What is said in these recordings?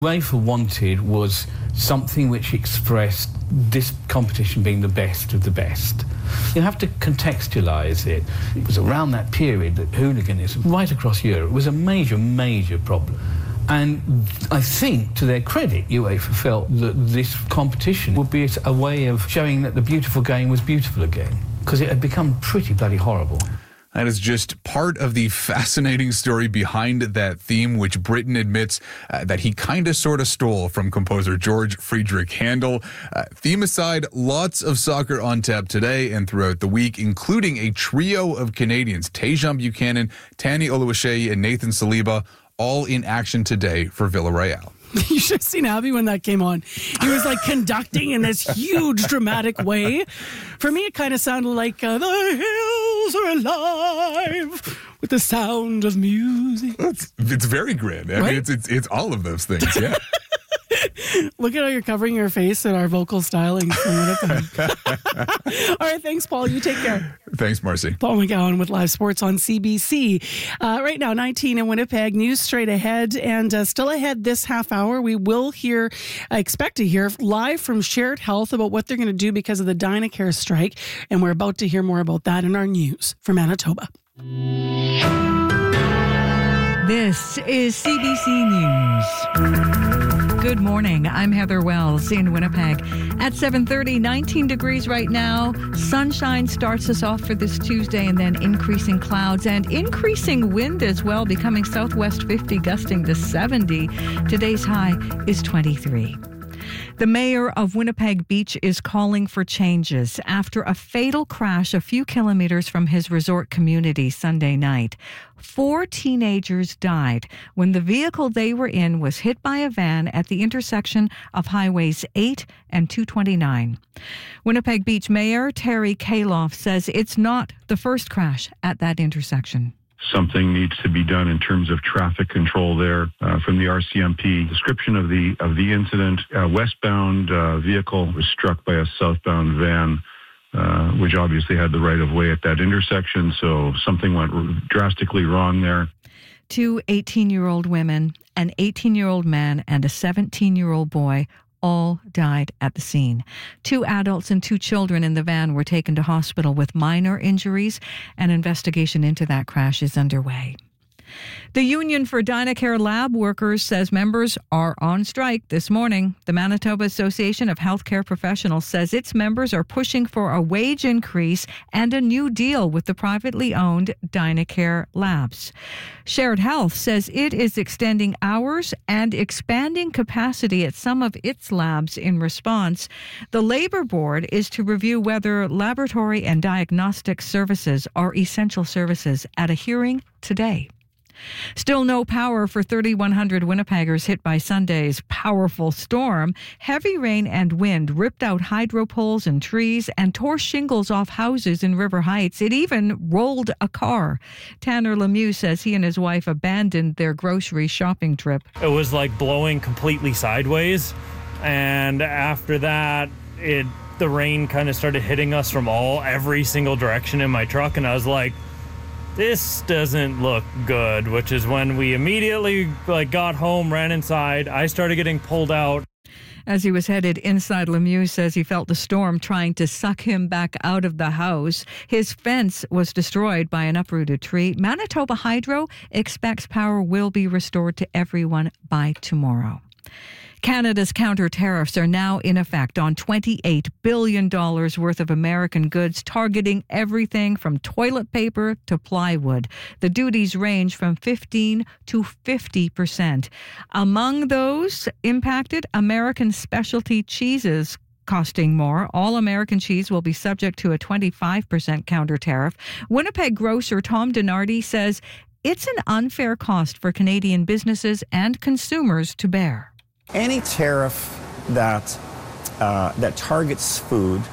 UEFA wanted was something which expressed this competition being the best of the best. You have to contextualise it. It was around that period that hooliganism, right across Europe, was a major, major problem. And I think, to their credit, UEFA felt that this competition would be a way of showing that the beautiful game was beautiful again, because it had become pretty bloody horrible. That is just part of the fascinating story behind that theme, which Britten admits that he kind of sort of stole from composer George Friedrich Handel. Theme aside, lots of soccer on tap today and throughout the week, including a trio of Canadians, Tajon Buchanan, Tani Oluwaseyi, and Nathan Saliba, all in action today for Villarreal. You should have seen Abby when that came on. He was like conducting in this huge dramatic way. For me, it kind of sounded like the hills are alive with the sound of music. It's very grand. I mean, it's all of those things, yeah. Look at how you're covering your face and our vocal styling. All right, thanks, Paul. You take care. Thanks, Marcy. Paul McGowan with Live Sports on CBC. Right now, 19 in Winnipeg. News straight ahead, and still ahead this half hour. We will expect to hear live from Shared Health about what they're going to do because of the Dynacare strike, and we're about to hear more about that in our news from Manitoba. This is CBC News. Good morning. I'm Heather Wells in Winnipeg. At 7:30, 19 degrees right now. Sunshine starts us off for this Tuesday, and then increasing clouds and increasing wind as well, becoming southwest 50, gusting to 70. Today's high is 23. The mayor of Winnipeg Beach is calling for changes after a fatal crash a few kilometers from his resort community Sunday night. 4 teenagers died when the vehicle they were in was hit by a van at the intersection of Highways 8 and 229. Winnipeg Beach Mayor Terry Kaloff says it's not the first crash at that intersection. Something needs to be done in terms of traffic control there. From the RCMP description of the incident, a westbound vehicle was struck by a southbound van, which obviously had the right of way at that intersection. So something went drastically wrong there. 2 18-year-old women, an 18-year-old man, and a 17-year-old boy all died at the scene. 2 adults and 2 children in the van were taken to hospital with minor injuries. An investigation into that crash is underway. The Union for Dynacare Lab Workers says members are on strike this morning. The Manitoba Association of Healthcare Professionals says its members are pushing for a wage increase and a new deal with the privately owned Dynacare labs. Shared Health says it is extending hours and expanding capacity at some of its labs in response. The Labor Board is to review whether laboratory and diagnostic services are essential services at a hearing today. Still no power for 3,100 Winnipeggers hit by Sunday's powerful storm. Heavy rain and wind ripped out hydro poles and trees and tore shingles off houses in River Heights. It even rolled a car. Tanner Lemieux says he and his wife abandoned their grocery shopping trip. It was like blowing completely sideways, and after that, the rain kind of started hitting us from every single direction in my truck, and I was like, this doesn't look good, which is when we immediately got home, ran inside. I started getting pulled out. As he was headed inside, Lemieux says he felt the storm trying to suck him back out of the house. His fence was destroyed by an uprooted tree. Manitoba Hydro expects power will be restored to everyone by tomorrow. Canada's counter tariffs are now in effect on $28 billion worth of American goods, targeting everything from toilet paper to plywood. The duties range from 15% to 50%. Among those impacted, American specialty cheeses costing more. All American cheese will be subject to a 25% counter tariff. Winnipeg grocer Tom Dinardi says it's an unfair cost for Canadian businesses and consumers to bear. Any tariff that targets food,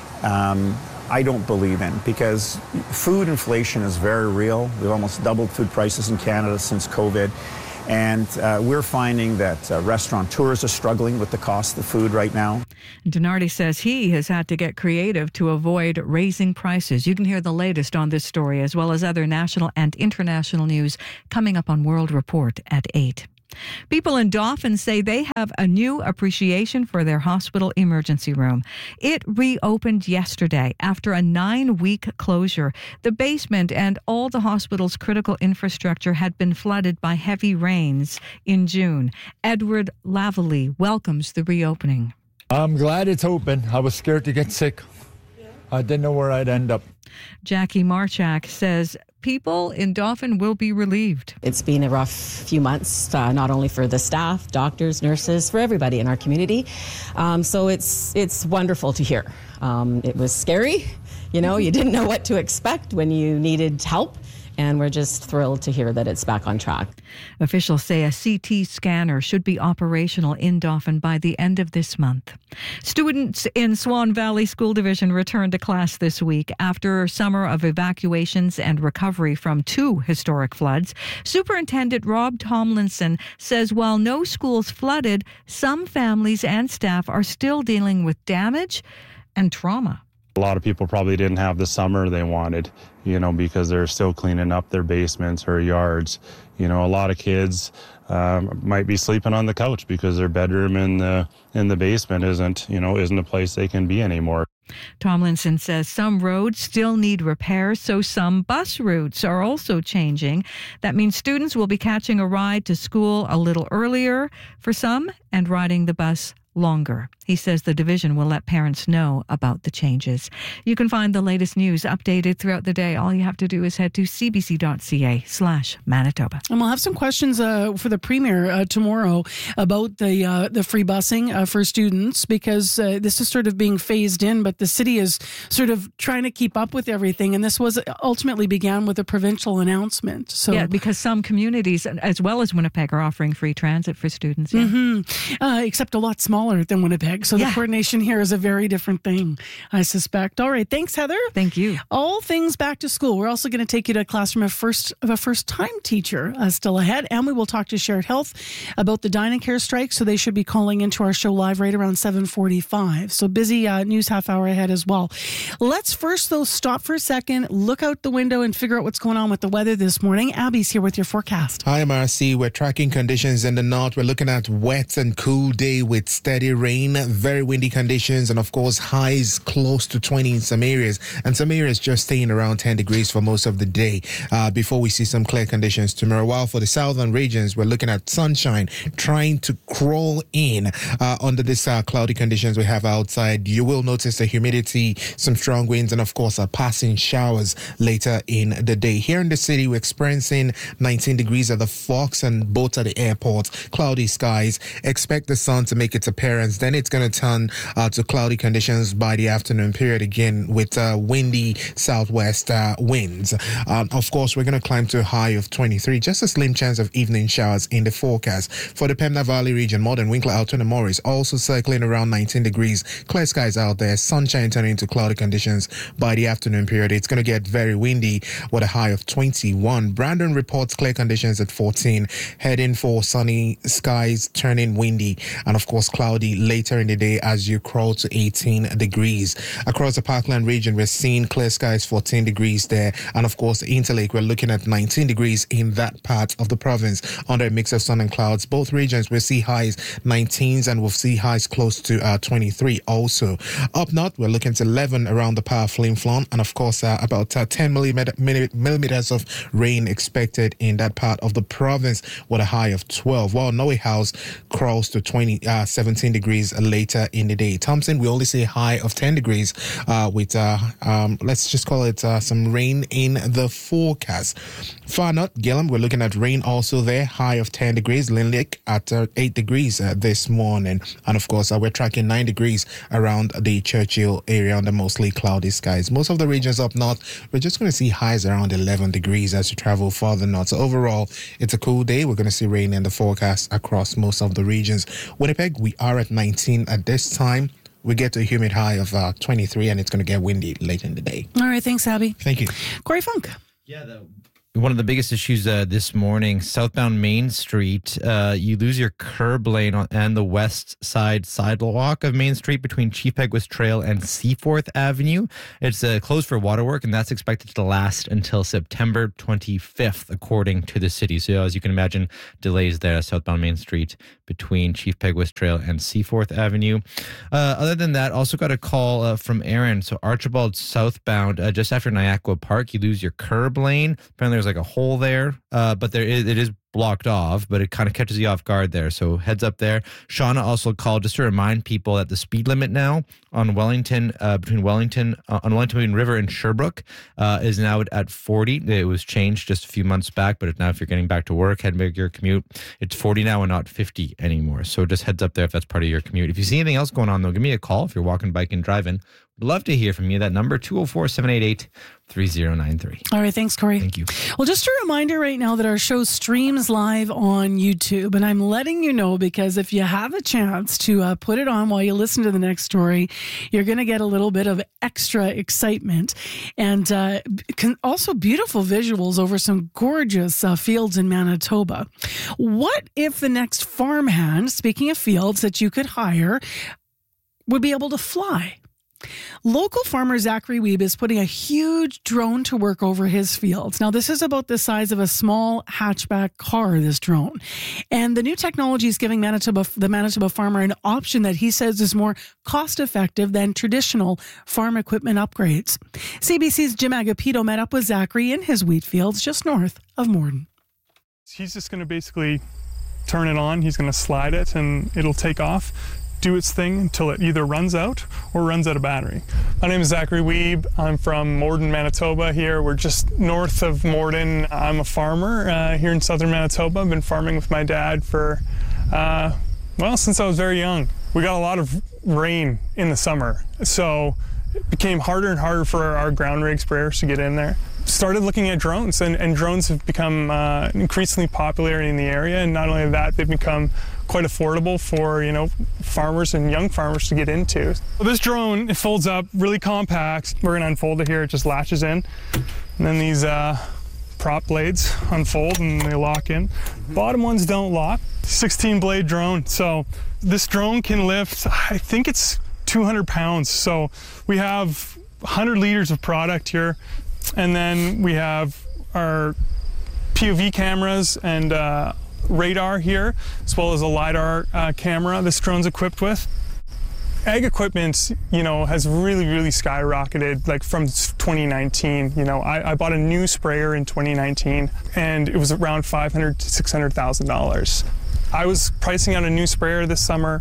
I don't believe in, because food inflation is very real. We've almost doubled food prices in Canada since COVID, and we're finding that restaurateurs are struggling with the cost of food right now. Dinardi says he has had to get creative to avoid raising prices. You can hear the latest on this story, as well as other national and international news, coming up on World Report at 8. People in Dauphin say they have a new appreciation for their hospital emergency room. It reopened yesterday after a 9-week closure. The basement and all the hospital's critical infrastructure had been flooded by heavy rains in June. Edward Lavallee welcomes the reopening. I'm glad it's open. I was scared to get sick. I didn't know where I'd end up. Jackie Marchak says people in Dauphin will be relieved. It's been a rough few months, not only for the staff, doctors, nurses, for everybody in our community. So it's wonderful to hear. It was scary. You know, you didn't know what to expect when you needed help. And we're just thrilled to hear that it's back on track. Officials say a CT scanner should be operational in Dauphin by the end of this month. Students in Swan Valley School Division returned to class this week after a summer of evacuations and recovery from 2 historic floods. Superintendent Rob Tomlinson says while no schools flooded, some families and staff are still dealing with damage and trauma. A lot of people probably didn't have the summer they wanted, because they're still cleaning up their basements or yards. A lot of kids might be sleeping on the couch because their bedroom in the basement isn't a place they can be anymore. Tomlinson says some roads still need repairs, so some bus routes are also changing. That means students will be catching a ride to school a little earlier for some and riding the bus longer. He says the division will let parents know about the changes. You can find the latest news updated throughout the day. All you have to do is head to cbc.ca/Manitoba. And we'll have some questions for the Premier tomorrow about the free busing for students, because this is sort of being phased in, but the city is sort of trying to keep up with everything. And this was ultimately began with a provincial announcement. So yeah, because some communities, as well as Winnipeg, are offering free transit for students. Yeah. Except a lot smaller than Winnipeg. So the coordination here is a very different thing, I suspect. All right. Thanks, Heather. Thank you. All things back to school. We're also going to take you to a classroom of a first-time teacher still ahead. And we will talk to Shared Health about the dining care strike. So they should be calling into our show live right around 7:45. So busy news half hour ahead as well. Let's first, though, stop for a second, look out the window and figure out what's going on with the weather this morning. Abby's here with your forecast. Hi, Marcy. We're tracking conditions in the north. We're looking at wet and cool day with steady rain, very windy conditions, and of course highs close to 20 in some areas, and some areas just staying around 10 degrees for most of the day before we see some clear conditions tomorrow. While for the southern regions, we're looking at sunshine trying to crawl in under this cloudy conditions we have outside. You will notice the humidity, some strong winds, and of course passing showers later in the day. Here in the city, we're experiencing 19 degrees at the Fox and both at the airports. Cloudy skies. Expect the sun to make its appearance. Then it's going to turn to cloudy conditions by the afternoon period again with windy southwest winds. Of course, we're going to climb to a high of 23. Just a slim chance of evening showers in the forecast. For the Pembina Valley region, Morden, Winkler, Alton and Morris also circling around 19 degrees. Clear skies out there. Sunshine turning into cloudy conditions by the afternoon period. It's going to get very windy with a high of 21. Brandon reports clear conditions at 14. Heading for sunny skies turning windy and of course cloudy later in the day as you crawl to 18 degrees. Across the Parkland region, we're seeing clear skies, 14 degrees there. And of course, Interlake, we're looking at 19 degrees in that part of the province under a mix of sun and clouds. Both regions, we'll see highs 19s and we'll see highs close to 23 also. Up north, we're looking to 11 around the Power Flin Flon, and of course, about 10 millimeters of rain expected in that part of the province with a high of 12. While Noe House crawls to 17 degrees later in the day. Thompson, we only see a high of 10 degrees with, let's just call it some rain in the forecast. Far north, Gillam, we're looking at rain also there, high of 10 degrees. Linlick at 8 degrees this morning. And of course, we're tracking 9 degrees around the Churchill area under mostly cloudy skies. Most of the regions up north, we're just going to see highs around 11 degrees as you travel further north. So overall, it's a cool day. We're going to see rain in the forecast across most of the regions. Winnipeg, we are at 19 at this time. We get to a humid high of 23, and it's going to get windy late in the day. All right. Thanks, Abby. Thank you. Corey Funk. Yeah, One of the biggest issues this morning, southbound Main Street, you lose your curb lane and the west side sidewalk of Main Street between Chief Peguis Trail and Seaforth Avenue. It's closed for water work, and that's expected to last until September 25th, according to the city. So as you can imagine, delays there southbound Main Street between Chief Peguis Trail and Seaforth Avenue. Other than that, also got a call from Aaron. So Archibald southbound, just after Niagara Park, you lose your curb lane. Apparently there's like a hole there, but it is blocked off, but it kind of catches you off guard there. So heads up there. Shauna also called just to remind people that the speed limit now on Wellington, between Wellington River and Sherbrooke, is now at 40. It was changed just a few months back, but now if you're getting back to work, heading back your commute, it's 40 now and not 50 anymore. So just heads up there if that's part of your commute. If you see anything else going on, though, give me a call if you're walking, biking, driving. Would love to hear from you. That number, 204-788-3093. All right, thanks, Corey. Thank you. Well, just a reminder right now that our show streams live on YouTube, and I'm letting you know because if you have a chance to put it on while you listen to the next story, you're going to get a little bit of extra excitement and also beautiful visuals over some gorgeous fields in Manitoba. What if the next farmhand, speaking of fields that you could hire, would be able to fly? Local farmer Zachary Weeb is putting a huge drone to work over his fields. Now, this is about the size of a small hatchback car, this drone. And the new technology is giving the Manitoba farmer an option that he says is more cost-effective than traditional farm equipment upgrades. CBC's Jim Agapito met up with Zachary in his wheat fields just north of Morden. He's just going to basically turn it on. He's going to slide it and it'll take off, do its thing until it either runs out or runs out of battery. My name is Zachary Weeb. I'm from Morden, Manitoba here. We're just north of Morden. I'm a farmer here in southern Manitoba. I've been farming with my dad for, since I was very young. We got a lot of rain in the summer, so it became harder and harder for our ground rig sprayers to get in there. Started looking at drones, and drones have become increasingly popular in the area, and not only that, they've become quite affordable for farmers and young farmers to get into. Well, this drone, it folds up really compact. We're gonna unfold it here. It just latches in, and then these prop blades unfold and they lock in. Bottom ones don't lock. 16 blade drone. So this drone can lift, I think it's 200 pounds. So we have 100 liters of product here, and then we have our POV cameras and radar here, as well as a LiDAR camera this drone's equipped with. Ag equipment, has really skyrocketed, like from 2019. I bought a new sprayer in 2019, and it was around $500,000 to $600,000. I was pricing out a new sprayer this summer,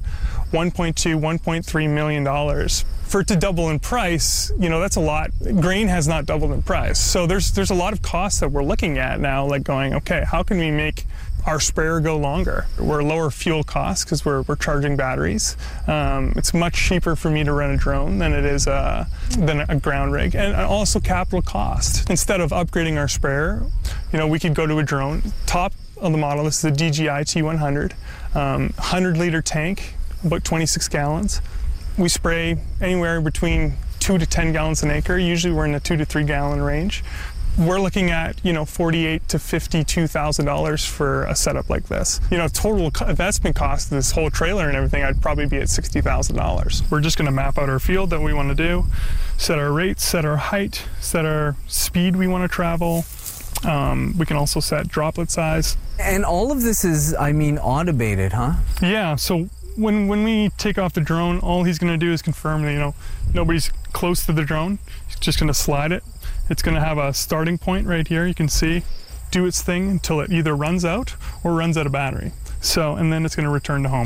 $1.3 million. For it to double in price, that's a lot. Grain has not doubled in price. So there's a lot of costs that we're looking at now, like going, okay, how can we make our sprayer go longer? We're lower fuel costs because we're charging batteries. It's much cheaper for me to run a drone than it is than a ground rig, and also capital cost. Instead of upgrading our sprayer, we could go to a drone. Top of the model, this is a DJI T100, 100-liter tank, about 26 gallons. We spray anywhere between 2 to 10 gallons an acre. Usually we're in the 2 to 3 gallon range. We're looking at, $48,000 to $52,000 for a setup like this. Total investment cost of this whole trailer and everything, I'd probably be at $60,000. We're just gonna map out our field that we wanna do, set our rates, set our height, set our speed we wanna travel. We can also set droplet size. And all of this is, automated, huh? Yeah, so when we take off the drone, all he's gonna do is confirm that, nobody's close to the drone. He's just gonna slide it. It's going to have a starting point right here, you can see, do its thing until it either runs out or runs out of battery. So, and then it's going to return to home.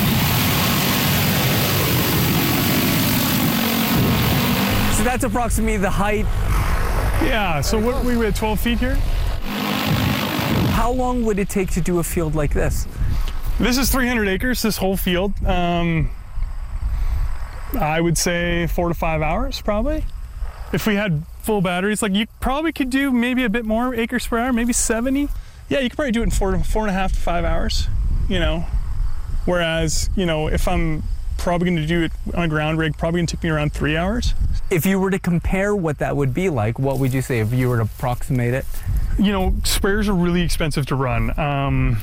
So that's approximately the height? Yeah, so what we had 12 feet here. How long would it take to do a field like this? This is 300 acres, this whole field. I would say 4 to 5 hours, probably. If we had full batteries, like you probably could do maybe a bit more acres per hour, maybe 70. Yeah, you could probably do it in 4.5 to 5 hours, Whereas, if I'm probably going to do it on a ground rig, probably going to take me around 3 hours. If you were to compare what that would be like, what would you say if you were to approximate it? Sprayers are really expensive to run.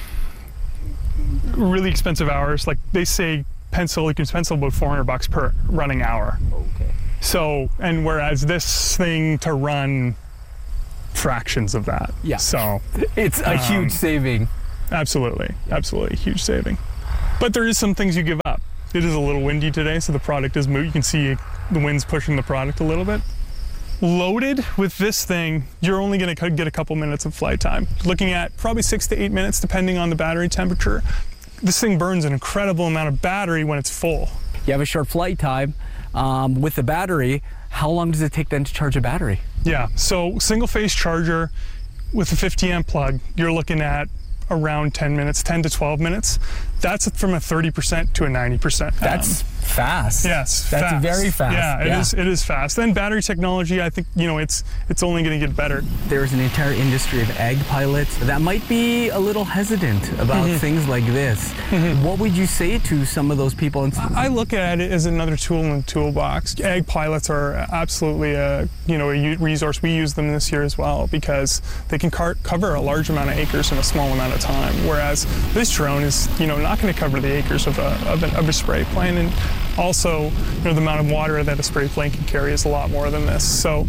Really expensive hours. Like they say, you can pencil about $400 per running hour. Okay. So, and whereas this thing to run fractions of that. Yeah. So it's a huge saving. Absolutely. Absolutely. Huge saving. But there is some things you give up. It is a little windy today, so the product is moving. You can see the wind's pushing the product a little bit. Loaded with this thing, you're only going to get a couple minutes of flight time. Looking at probably 6 to 8 minutes, depending on the battery temperature. This thing burns an incredible amount of battery when it's full. You have a short flight time with the battery. How long does it take then to charge a battery? Yeah, so single phase charger with a 50 amp plug, you're looking at around 10 minutes, 10 to 12 minutes. That's from a 30% to a 90%. That's fast. Yes, that's fast. Very fast. Yeah, it is fast. Then battery technology, I think, it's only going to get better. There's an entire industry of ag pilots that might be a little hesitant about things like this. What would you say to some of those people? I look at it as another tool in the toolbox. Ag pilots are absolutely a resource. We use them this year as well because they can cover a large amount of acres in a small amount of time. Whereas this drone is, not going to cover the acres of a spray plane, and also, the amount of water that a spray plane can carry is a lot more than this. So,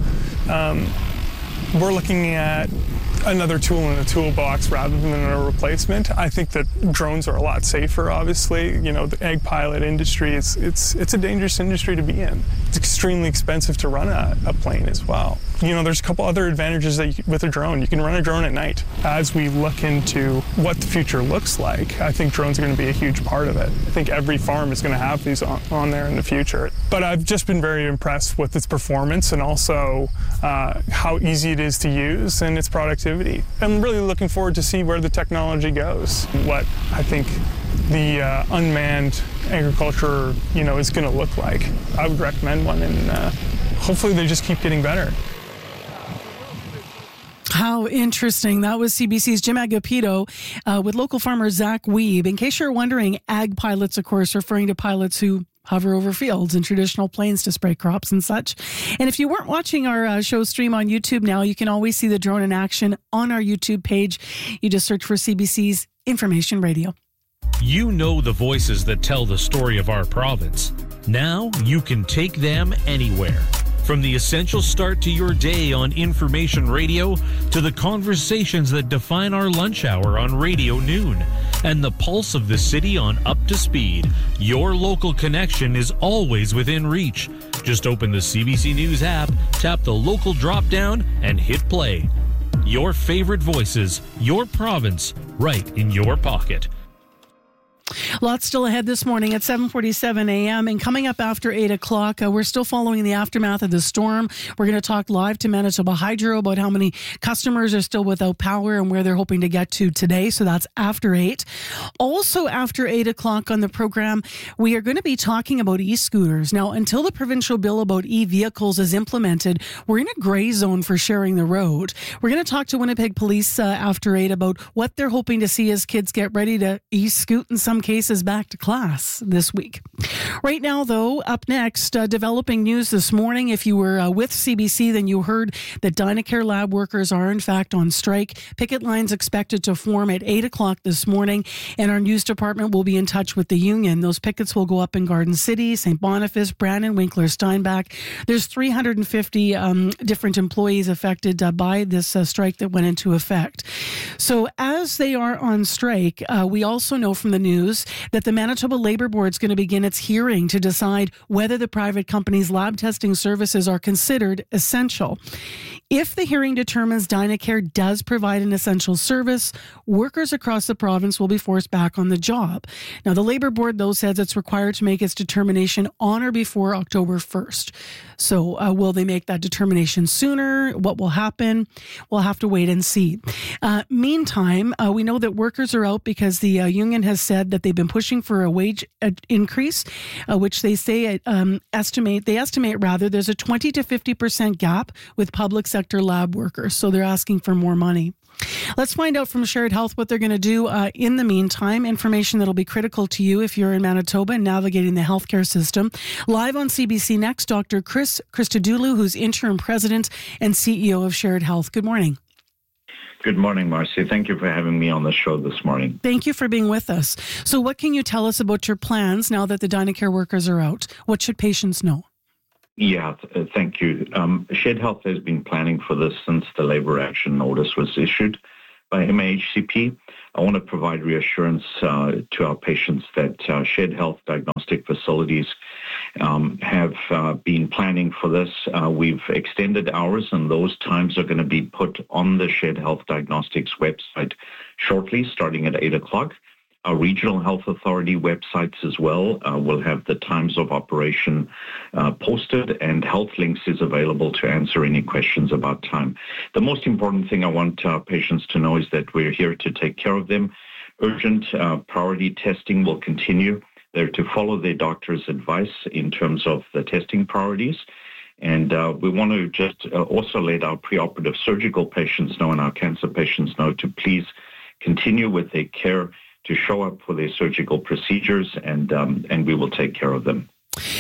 we're looking at another tool in the toolbox rather than a replacement. I think that drones are a lot safer, obviously. The ag pilot industry, it's a dangerous industry to be in. It's extremely expensive to run a plane as well. There's a couple other advantages with a drone. You can run a drone at night. As we look into what the future looks like, I think drones are going to be a huge part of it. I think every farm is going to have these on there in the future. But I've just been very impressed with its performance and also how easy it is to use and its productivity. I'm really looking forward to see where the technology goes. What I think the unmanned agriculture, is going to look like. I would recommend one, and hopefully they just keep getting better. How interesting. That was CBC's Jim Agapito with local farmer Zach Wiebe. In case you're wondering, ag pilots, of course, referring to pilots who hover over fields and traditional planes to spray crops and such. And if you weren't watching our show stream on YouTube now, you can always see the drone in action on our YouTube page. You just search for CBC's Information Radio. You know the voices that tell the story of our province. Now you can take them anywhere. From the essential start to your day on Information Radio to the conversations that define our lunch hour on Radio Noon and the pulse of the city on Up to Speed, your local connection is always within reach. Just open the CBC News app, tap the local drop-down, and hit play. Your favorite voices, your province, right in your pocket. Lots still ahead this morning at 7:47 a.m. and coming up after 8 o'clock, we're still following the aftermath of the storm. We're going to talk live to Manitoba Hydro about how many customers are still without power and where they're hoping to get to today. So that's after 8. Also after 8 o'clock on the program, we are going to be talking about e-scooters. Now, until the provincial bill about e-vehicles is implemented, we're in a gray zone for sharing the road. We're going to talk to Winnipeg Police after 8 about what they're hoping to see as kids get ready to e-scoot in some cases back to class this week. Right now, though, up next, developing news this morning. If you were with CBC, then you heard that Dynacare lab workers are in fact on strike. Picket lines expected to form at 8 o'clock this morning, and our news department will be in touch with the union. Those pickets will go up in Garden City, St. Boniface, Brandon, Winkler, Steinbach. There's 350 different employees affected by this strike that went into effect. So as they are on strike, we also know from the news that the Manitoba Labour Board is going to begin its hearing to decide whether the private company's lab testing services are considered essential. If the hearing determines Dynacare does provide an essential service, workers across the province will be forced back on the job. Now, the Labour Board, though, says it's required to make its determination on or before October 1st. So will they make that determination sooner? What will happen? We'll have to wait and see. Meantime, we know that workers are out because the union has said that they've been pushing for a wage increase, which they say estimate there's a 20 to 50% gap with public sector lab workers. So they're asking for more money. Let's find out from Shared Health what they're going to do in the meantime. Information that'll be critical to you if you're in Manitoba and navigating the healthcare system. Live on CBC Next, Dr. Chris Christodoulou, who's interim president and CEO of Shared Health. Good morning. Good morning, Marcy. Thank you for having me on the show this morning. Thank you for being with us. So what can you tell us about your plans now that the Dynacare workers are out? What should patients know? Yeah, thank you. Shed Health has been planning for this since the labor action notice was issued by MAHCP. I want to provide reassurance to our patients that Shed Health diagnostic facilities have been planning for this. We've extended hours, and those times are going to be put on the Shed Health Diagnostics website shortly, starting at 8 o'clock. Our regional health authority websites as well will have the times of operation posted, and Health Links is available to answer any questions about time. The most important thing I want our patients to know is that we're here to take care of them. Urgent priority testing will continue. They're to follow their doctor's advice in terms of the testing priorities. And we want to just also let our preoperative surgical patients know and our cancer patients know to please continue with their care, to show up for their surgical procedures, and we will take care of them.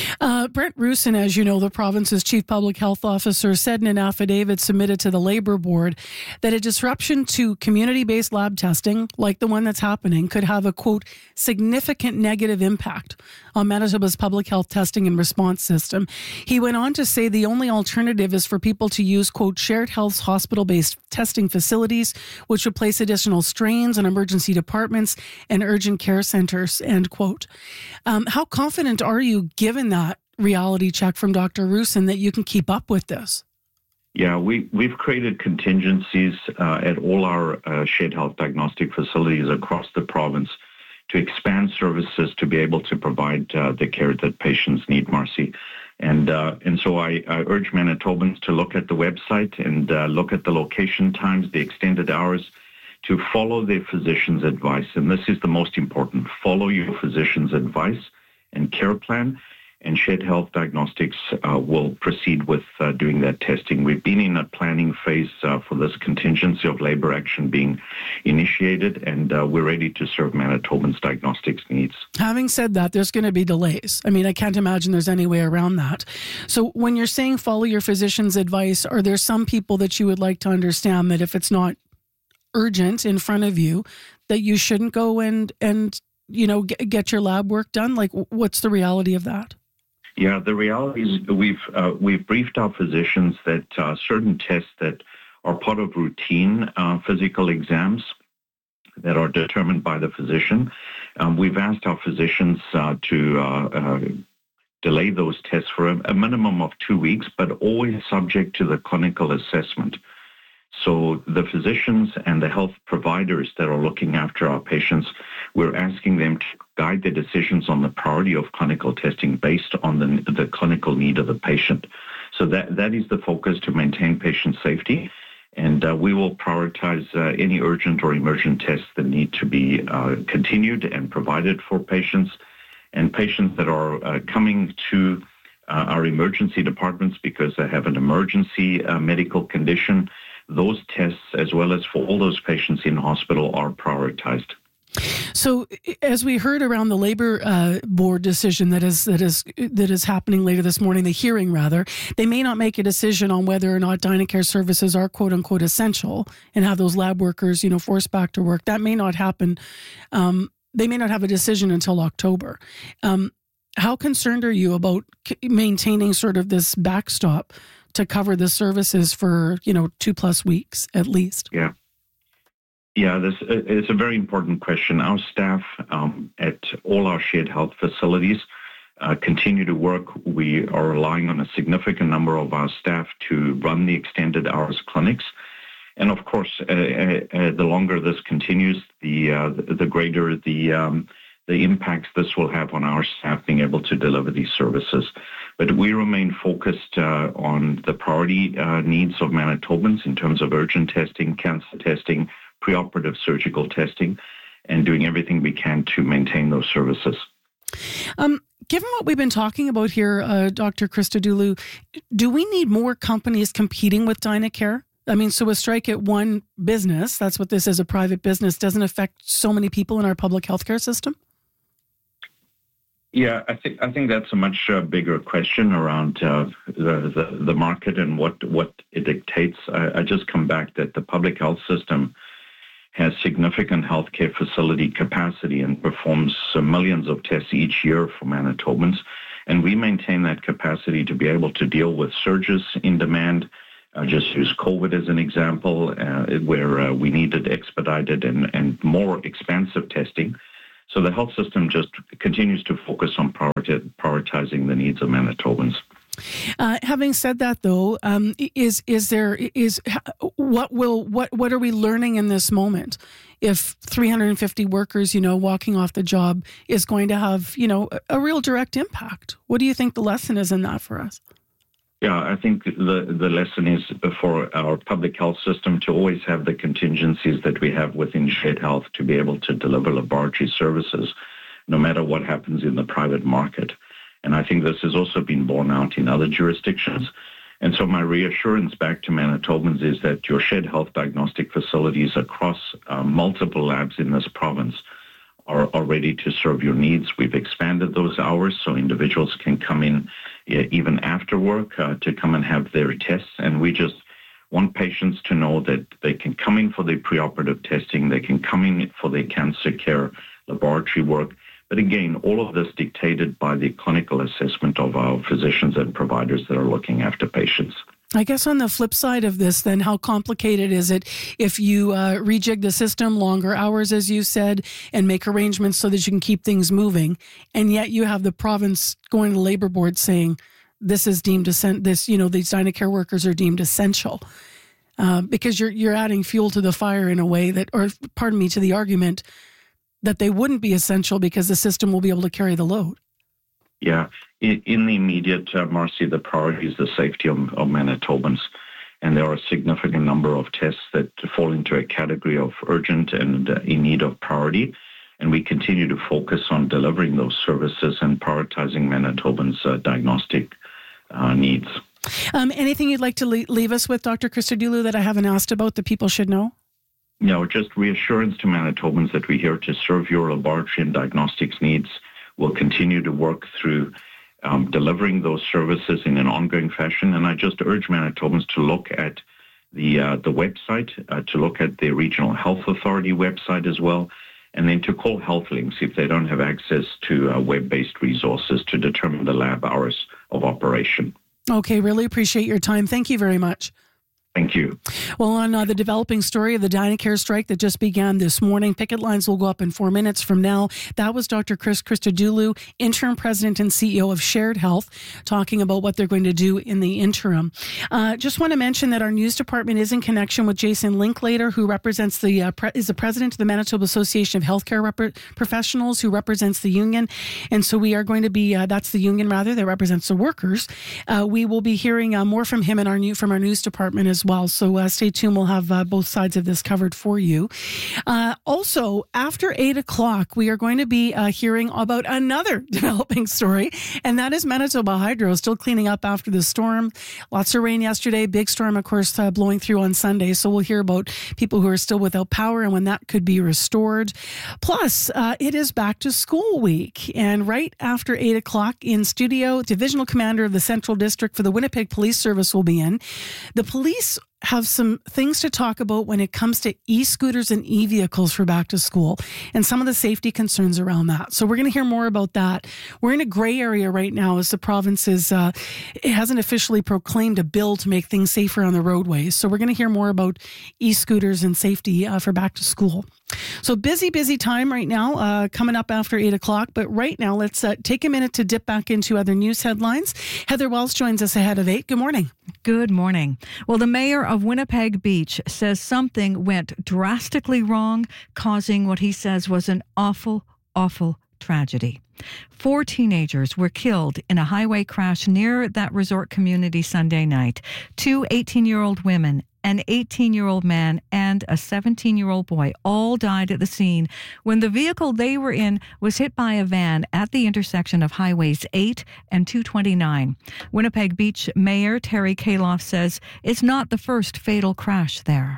Brent Roussin, as you know, the province's chief public health officer, said in an affidavit submitted to the Labour Board that a disruption to community-based lab testing, like the one that's happening, could have a, quote, significant negative impact on Manitoba's public health testing and response system. He went on to say the only alternative is for people to use, quote, Shared Health's hospital-based testing facilities, which would place additional strains on emergency departments and urgent care centers, end quote. How confident are you, given that reality check from Dr. Roussin, that you can keep up with this? Yeah, we've created contingencies at all our Shed Health diagnostic facilities across the province to expand services to be able to provide the care that patients need, Marcy. And so I urge Manitobans to look at the website and look at the location times, the extended hours, to follow their physician's advice. And this is the most important. Follow your physician's advice and care plan, and Shed Health Diagnostics will proceed with doing that testing. We've been in a planning phase for this contingency of labor action being initiated, and we're ready to serve Manitobans' diagnostics needs. Having said that, there's going to be delays. I mean, I can't imagine there's any way around that. So when you're saying follow your physician's advice, are there some people that you would like to understand that if it's not urgent in front of you, that you shouldn't go and you know, get your lab work done? Like, what's the reality of that? Yeah, the reality is we've briefed our physicians that certain tests that are part of routine physical exams that are determined by the physician, we've asked our physicians to delay those tests for a minimum of 2 weeks, but always subject to the clinical assessment. So the physicians and the health providers that are looking after our patients, we're asking them to guide their decisions on the priority of clinical testing based on the clinical need of the patient. So that is the focus, to maintain patient safety. And we will prioritize any urgent or emergent tests that need to be continued and provided for patients. And patients that are coming to our emergency departments because they have an emergency medical condition, those tests, as well as for all those patients in hospital, are prioritized. So, as we heard around the Labour Board decision that is happening later this morning, the hearing rather, they may not make a decision on whether or not Dynacare services are quote unquote essential and have those lab workers, you know, forced back to work. That may not happen. They may not have a decision until October. How concerned are you about maintaining sort of this backstop to cover the services for, you know, 2+ weeks at least? Yeah, this is a very important question. Our staff at all our Shared Health facilities continue to work. We are relying on a significant number of our staff to run the extended hours clinics. And of course, the longer this continues, the greater the impacts this will have on our staff being able to deliver these services. But we remain focused on the priority needs of Manitobans in terms of urgent testing, cancer testing, preoperative surgical testing, and doing everything we can to maintain those services. Given what we've been talking about here, Dr. Christodoulou, do we need more companies competing with Dynacare? I mean, so a strike at one business, that's what this is, a private business, doesn't affect so many people in our public healthcare system? Yeah, I think that's a much bigger question around the market and what it dictates. I just come back that the public health system has significant healthcare facility capacity and performs millions of tests each year for Manitobans, and we maintain that capacity to be able to deal with surges in demand. Just use COVID as an example, where we needed expedited and more expensive testing. So the health system just continues to focus on prioritizing the needs of Manitobans. Having said that, though, what are we learning in this moment? If 350 workers, walking off the job is going to have, a real direct impact. What do you think the lesson is in that for us? Yeah, I think the lesson is for our public health system to always have the contingencies that we have within Shared Health to be able to deliver laboratory services, no matter what happens in the private market. And I think this has also been borne out in other jurisdictions. And so my reassurance back to Manitobans is that your Shared Health diagnostic facilities across multiple labs in this province are ready to serve your needs. We've expanded those hours so individuals can come in even after work to come and have their tests. And we just want patients to know that they can come in for their preoperative testing, they can come in for their cancer care laboratory work. But again, all of this dictated by the clinical assessment of our physicians and providers that are looking after patients. I guess on the flip side of this, then, how complicated is it if you rejig the system, longer hours, as you said, and make arrangements so that you can keep things moving, and yet you have the province going to the labor board saying this is deemed these Dynacare workers are deemed essential, because you're adding fuel to the fire in a way that, or pardon me, to the argument that they wouldn't be essential because the system will be able to carry the load. Yeah. In the immediate, Marcy, the priority is the safety of Manitobans. And there are a significant number of tests that fall into a category of urgent and in need of priority. And we continue to focus on delivering those services and prioritizing Manitobans' diagnostic needs. Anything you'd like to leave us with, Dr. Christodoulou, that I haven't asked about that people should know? No, just reassurance to Manitobans that we're here to serve your laboratory and diagnostics needs. We'll continue to work through delivering those services in an ongoing fashion. And I just urge Manitobans to look at the website, to look at the Regional Health Authority website as well, and then to call HealthLinks if they don't have access to web-based resources to determine the lab hours of operation. Okay, really appreciate your time. Thank you very much. Thank you. Well, on the developing story of the Dynacare strike that just began this morning, picket lines will go up in 4 minutes from now. That was Dr. Chris Christodoulou, interim president and CEO of Shared Health, talking about what they're going to do in the interim. Just want to mention that our news department is in connection with Jason Linklater, who represents is the president of the Manitoba Association of Healthcare Professionals, who represents the union. And so we are going to be, that's the union rather, that represents the workers. We will be hearing more from him from our news department as well. So stay tuned. We'll have both sides of this covered for you. Also, after 8 o'clock, we are going to be hearing about another developing story, and that is Manitoba Hydro still cleaning up after the storm. Lots of rain yesterday, big storm, of course, blowing through on Sunday. So we'll hear about people who are still without power and when that could be restored. Plus, it is back to school week. And right after 8 o'clock in studio, Divisional Commander of the Central District for the Winnipeg Police Service will be in. The police have some things to talk about when it comes to e-scooters and e-vehicles for back to school and some of the safety concerns around that. So we're going to hear more about that. We're in a gray area right now as the province it hasn't officially proclaimed a bill to make things safer on the roadways. So we're going to hear more about e-scooters and safety for back to school. So busy time right now, coming up after 8 o'clock. But right now, let's take a minute to dip back into other news headlines. Heather Wells joins us ahead of 8. Good morning. Good morning. Well, the mayor of Winnipeg Beach says something went drastically wrong, causing what he says was an awful tragedy. 4 teenagers were killed in a highway crash near that resort community Sunday night. 2 18-year-old women, an 18-year-old man, and a 17-year-old boy all died at the scene when the vehicle they were in was hit by a van at the intersection of Highways 8 and 229. Winnipeg Beach Mayor Terry Kaloff says it's not the first fatal crash there.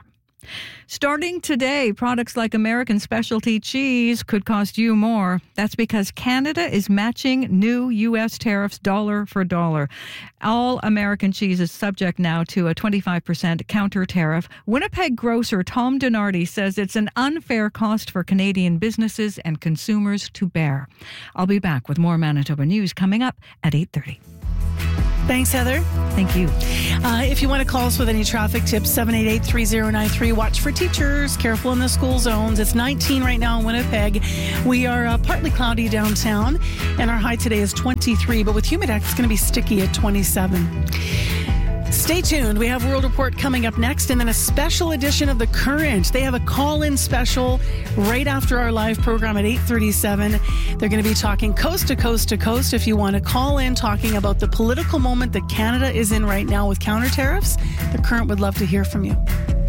Starting today, products like American specialty cheese could cost you more. That's because Canada is matching new U.S. tariffs dollar for dollar. All American cheese is subject now to a 25% counter tariff. Winnipeg grocer Tom Donardi says it's an unfair cost for Canadian businesses and consumers to bear. I'll be back with more Manitoba News coming up at 8:30. Thanks, Heather. Thank you. If you want to call us with any traffic tips, 788-3093. Watch for teachers. Careful in the school zones. It's 19 right now in Winnipeg. We are partly cloudy downtown, and our high today is 23. But with Humidex, it's going to be sticky at 27. Stay tuned. We have World Report coming up next, and then a special edition of The Current. They have a call-in special right after our live program at 8:37. They're going to be talking coast to coast to coast. If you want to call in talking about the political moment that Canada is in right now with counter tariffs, The Current would love to hear from you.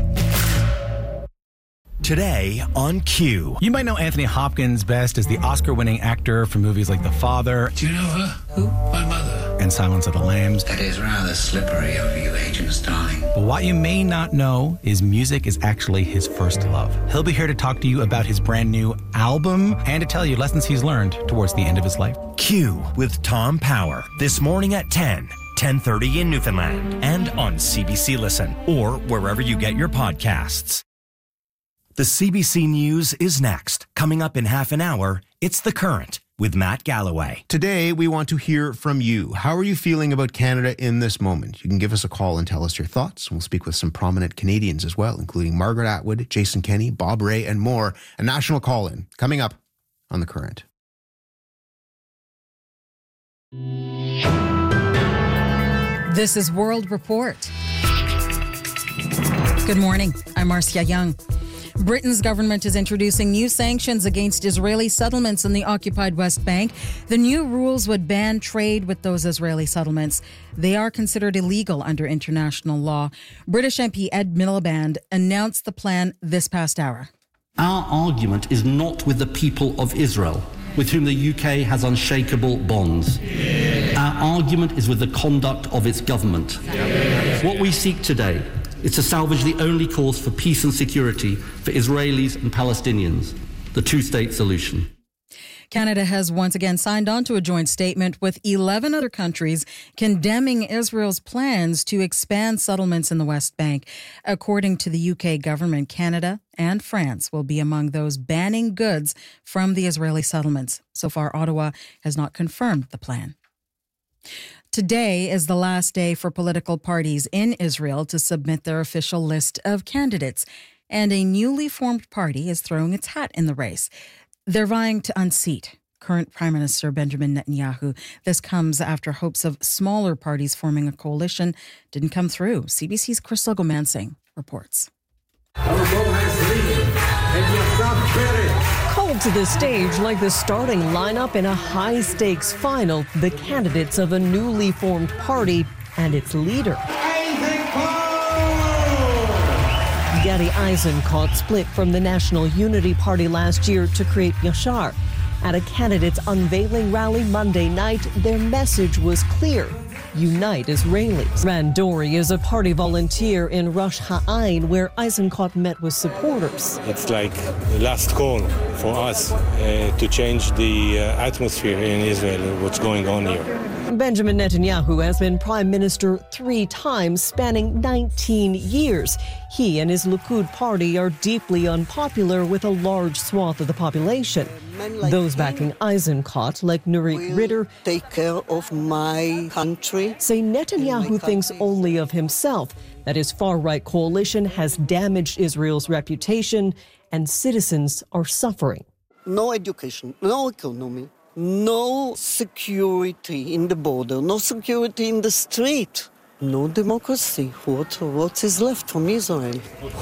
Today on Q. You might know Anthony Hopkins best as the Oscar-winning actor for movies like The Father. Do you know her? Who? My mother. And Silence of the Lambs. It is rather slippery of you, Agent Starling. But what you may not know is music is actually his first love. He'll be here to talk to you about his brand new album and to tell you lessons he's learned towards the end of his life. Q with Tom Power. This morning at 10:30 in Newfoundland. And on CBC Listen or wherever you get your podcasts. The CBC News is next. Coming up in half an hour, it's The Current with Matt Galloway. Today, we want to hear from you. How are you feeling about Canada in this moment? You can give us a call and tell us your thoughts. We'll speak with some prominent Canadians as well, including Margaret Atwood, Jason Kenney, Bob Ray, and more. A national call-in coming up on The Current. This is World Report. Good morning. I'm Marcia Young. Britain's government is introducing new sanctions against Israeli settlements in the occupied West Bank. The new rules would ban trade with those Israeli settlements. They are considered illegal under international law. British MP Ed Miliband announced the plan this past hour. Our argument is not with the people of Israel, with whom the UK has unshakable bonds. Our argument is with the conduct of its government. What we seek today is to salvage the only course for peace and security for Israelis and Palestinians, the two-state solution. Canada has once again signed on to a joint statement with 11 other countries condemning Israel's plans to expand settlements in the West Bank. According to the UK government, Canada and France will be among those banning goods from the Israeli settlements. So far, Ottawa has not confirmed the plan. Today is the last day for political parties in Israel to submit their official list of candidates, and a newly formed party is throwing its hat in the race. They're vying to unseat current Prime Minister Benjamin Netanyahu. This comes after hopes of smaller parties forming a coalition didn't come through. CBC's Crystal Gomansing reports. Called to the stage like the starting lineup in a high-stakes final, the candidates of a newly formed party and its leader. Gadi Eisenkot split from the National Unity Party last year to create Yashar. At a candidates' unveiling rally Monday night, their message was clear: unite Israelis. Ran Dori is a party volunteer in Rosh Ha'ain, where Eisenkot met with supporters. It's like the last call for us to change the atmosphere in Israel, what's going on here. Benjamin Netanyahu has been prime minister 3 times, spanning 19 years. He and his Likud party are deeply unpopular with a large swath of the population. Those backing Eisenkot, like Nurit Ritter, take care of my country, say Netanyahu thinks only of himself, that his far-right coalition has damaged Israel's reputation, and citizens are suffering. No education, no economy, no security in the border, no security in the street, no democracy. What is left from Israel?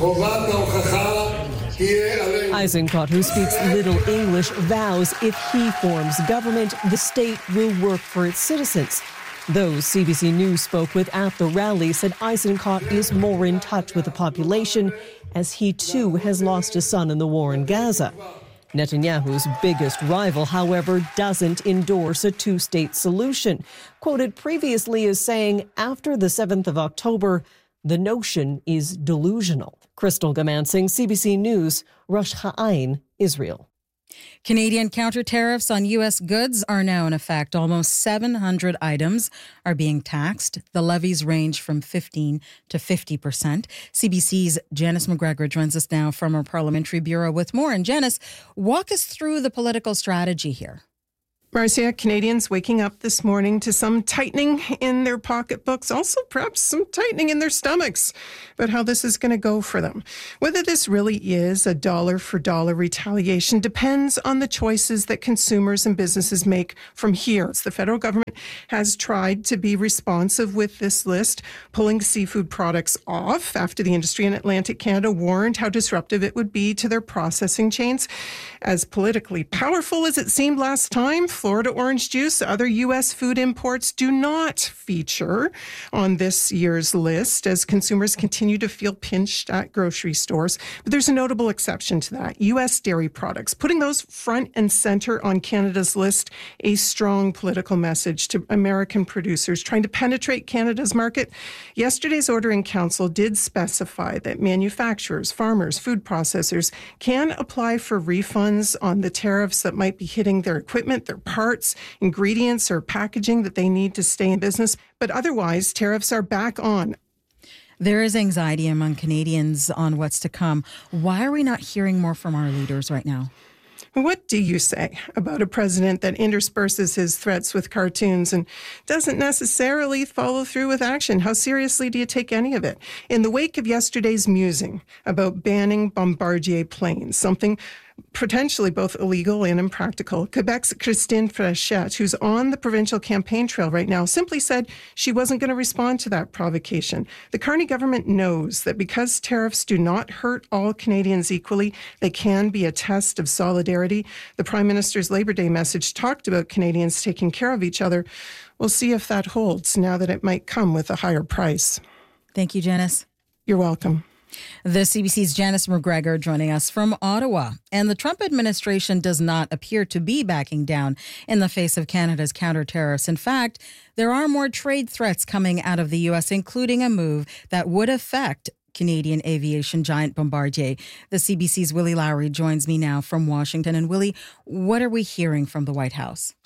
Eisenkot, who speaks little English, vows if he forms government, the state will work for its citizens. Those CBC News spoke with at the rally said Eisenkot is more in touch with the population, as he too has lost a son in the war in Gaza. Netanyahu's biggest rival, however, doesn't endorse a two-state solution. Quoted previously as saying, after the 7th of October, the notion is delusional. Crystal Gamansing, CBC News, Rosh Ha'ain, Israel. Canadian counter tariffs on U.S. goods are now in effect. Almost 700 items are being taxed. The levies range from 15 to 50%. CBC's Janice McGregor joins us now from our Parliamentary Bureau with more. And Janice, walk us through the political strategy here. Marcia, Canadians waking up this morning to some tightening in their pocketbooks, also perhaps some tightening in their stomachs, about how this is going to go for them. Whether this really is a dollar-for-dollar retaliation depends on the choices that consumers and businesses make from here. The federal government has tried to be responsive with this list, pulling seafood products off after the industry in Atlantic Canada warned how disruptive it would be to their processing chains. As politically powerful as it seemed last time, Florida orange juice, other U.S. food imports do not feature on this year's list as consumers continue to feel pinched at grocery stores. But there's a notable exception to that. U.S. dairy products, putting those front and center on Canada's list, a strong political message to American producers trying to penetrate Canada's market. Yesterday's order in council did specify that manufacturers, farmers, food processors can apply for refunds on the tariffs that might be hitting their equipment, their parts, ingredients, or packaging that they need to stay in business. But otherwise, tariffs are back on. There is anxiety among Canadians on what's to come. Why are we not hearing more from our leaders right now? What do you say about a president that intersperses his threats with cartoons and doesn't necessarily follow through with action? How seriously do you take any of it? In the wake of yesterday's musing about banning Bombardier planes, something potentially both illegal and impractical, Quebec's Christine Frechette, who's on the provincial campaign trail right now, simply said she wasn't going to respond to that provocation. The Carney government knows that because tariffs do not hurt all Canadians equally, they can be a test of solidarity. The Prime Minister's Labor Day message talked about Canadians taking care of each other. We'll see if that holds now that it might come with a higher price. Thank you, Janice. You're welcome. The CBC's Janice McGregor joining us from Ottawa. And the Trump administration does not appear to be backing down in the face of Canada's counter tariffs. In fact, there are more trade threats coming out of the U.S., including a move that would affect Canadian aviation giant Bombardier. The CBC's Willie Lowry joins me now from Washington. And Willie, what are we hearing from the White House?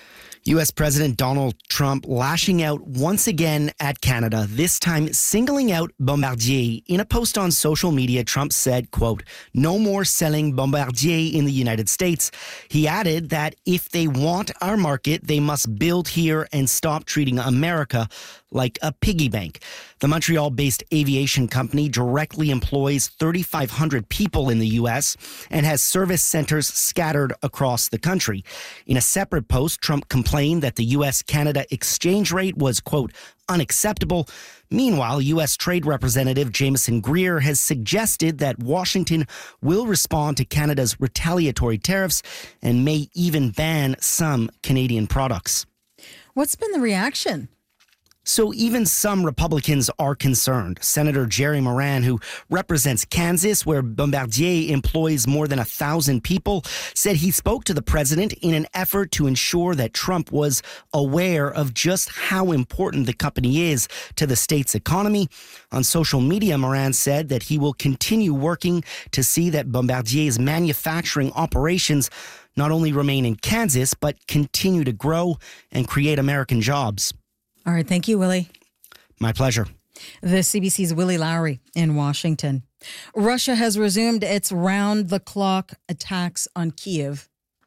U.S. President Donald Trump lashing out once again at Canada, this time singling out Bombardier. In a post on social media, Trump said, quote, "No more selling Bombardier in the United States." He added that if they want our market, they must build here and stop treating America like a piggy bank. The Montreal-based aviation company directly employs 3,500 people in the U.S. and has service centers scattered across the country. In a separate post, Trump complained that the U.S.-Canada exchange rate was, quote, unacceptable. Meanwhile, U.S. Trade Representative Jameson Greer has suggested that Washington will respond to Canada's retaliatory tariffs and may even ban some Canadian products. What's been the reaction? So even some Republicans are concerned. Senator Jerry Moran, who represents Kansas, where Bombardier employs more than 1,000 people, said he spoke to the president in an effort to ensure that Trump was aware of just how important the company is to the state's economy. On social media, Moran said that he will continue working to see that Bombardier's manufacturing operations not only remain in Kansas, but continue to grow and create American jobs. All right. Thank you, Willie. My pleasure. The CBC's Willie Lowry in Washington. Russia has resumed its round-the-clock attacks on Kyiv.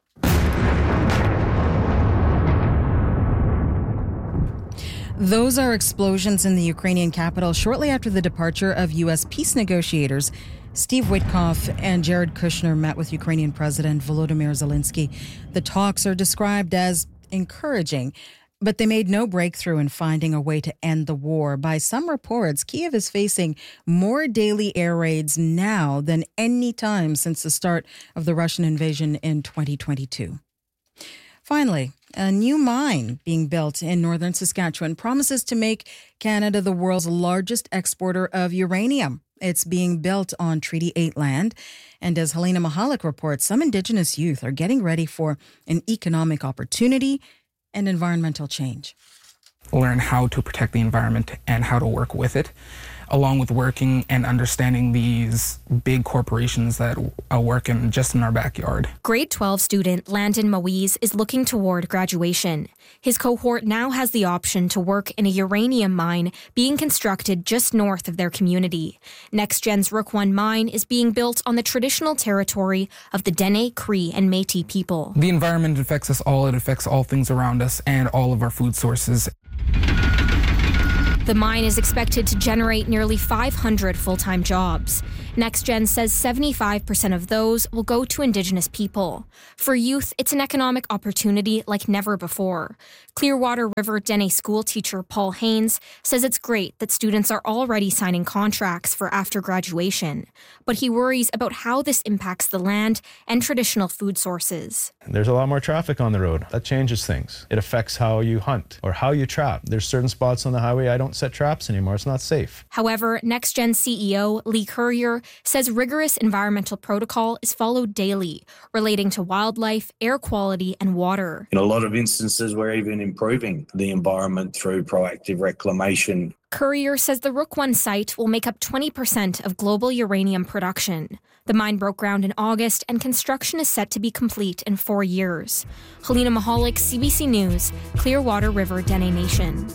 Those are explosions in the Ukrainian capital shortly after the departure of U.S. peace negotiators. Steve Witkoff and Jared Kushner met with Ukrainian President Volodymyr Zelensky. The talks are described as encouraging, but they made no breakthrough in finding a way to end the war. By some reports, Kyiv is facing more daily air raids now than any time since the start of the Russian invasion in 2022. Finally, a new mine being built in northern Saskatchewan promises to make Canada the world's largest exporter of uranium. It's being built on Treaty 8 land. And as Helena Mahalik reports, some Indigenous youth are getting ready for an economic opportunity and environmental change. Learn how to protect the environment and how to work with it. along with working and understanding these big corporations that work just in our backyard. Grade 12 student Landon Moise is looking toward graduation. His cohort now has the option to work in a uranium mine being constructed just north of their community. NextGen's Rook I mine is being built on the traditional territory of the Dene, Cree, and Métis people. The environment affects us all. It affects all things around us and all of our food sources. The mine is expected to generate nearly 500 full-time jobs. NextGen says 75% of those will go to Indigenous people. For youth, it's an economic opportunity like never before. Clearwater River Dene school teacher Paul Haynes says it's great that students are already signing contracts for after graduation, but he worries about how this impacts the land and traditional food sources. There's a lot more traffic on the road. That changes things. It affects how you hunt or how you trap. There's certain spots on the highway I don't set traps anymore. It's not safe. However, NextGen CEO Lee Currier says rigorous environmental protocol is followed daily, relating to wildlife, air quality, and water. In a lot of instances, we're even improving the environment through proactive reclamation. Currier says the Rook I site will make up 20% of global uranium production. The mine broke ground in August, and construction is set to be complete in 4 years. Helena Mahalik, CBC News, Clearwater River Dene Nation.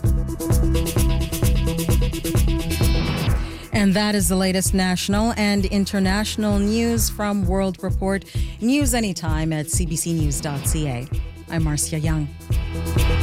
And that is the latest national and international news from World Report. News anytime at cbcnews.ca. I'm Marcia Young.